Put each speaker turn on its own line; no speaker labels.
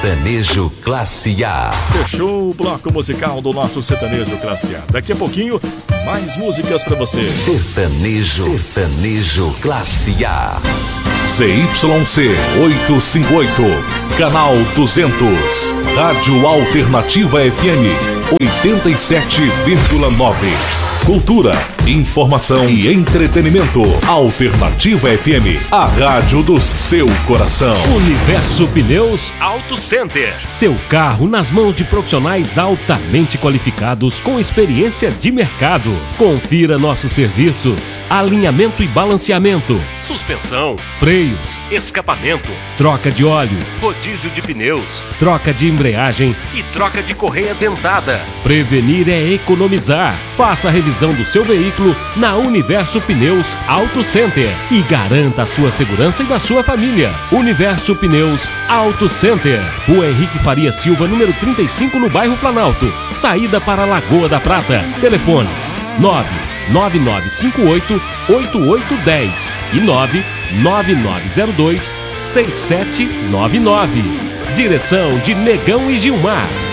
Sertanejo Classe A.
Fechou o bloco musical do nosso Sertanejo Classe A. Daqui a pouquinho, mais músicas pra você.
Sertanejo Classe A.
ZYC 858, canal 200, Rádio Alternativa FM 87,9. Cultura, informação e entretenimento. Alternativa FM, a rádio do seu coração.
Universo Pneus Auto Center. Seu carro nas mãos de profissionais altamente qualificados com experiência de mercado. Confira nossos serviços: alinhamento e balanceamento, suspensão, freios, escapamento, troca de óleo, rodízio de pneus, troca de embreagem e troca de correia dentada. Prevenir é economizar. Faça a revisão do seu veículo na Universo Pneus Auto Center e garanta a sua segurança e da sua família. Universo Pneus Auto Center, Rua Henrique Faria Silva, número 35, no bairro Planalto, saída para Lagoa da Prata. Telefones 99958-8810 e 99902-6799. Direção de Negão e Gilmar.